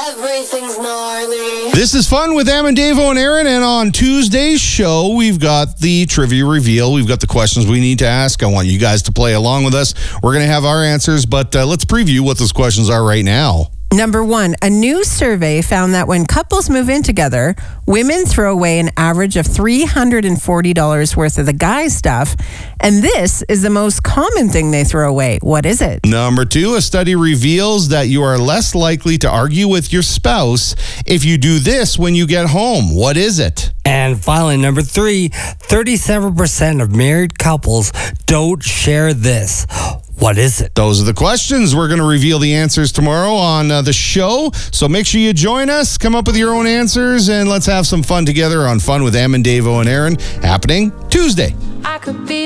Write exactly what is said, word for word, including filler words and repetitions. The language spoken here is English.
Everything's gnarly. This is Fun with Am and Davo and Aaron, and on Tuesday's show, we've got the trivia reveal. We've got the questions we need to ask. I want you guys to play along with us. We're going to have our answers, but uh, let's preview what those questions are right now. Number one, a new survey found that when couples move in together, women throw away an average of three hundred forty dollars worth of the guy stuff, and this is the most common thing they throw away. What is it? Number two, a study reveals that you are less likely to argue with your spouse if you do this when you get home. What is it? And finally, number three, thirty-seven percent of married couples don't share this. What is it? Those are the questions. We're going to reveal the answers tomorrow on uh, the show. So make sure you join us, come up with your own answers, and let's have some fun together on Fun with Am and Davo and Aaron, happening Tuesday. I could be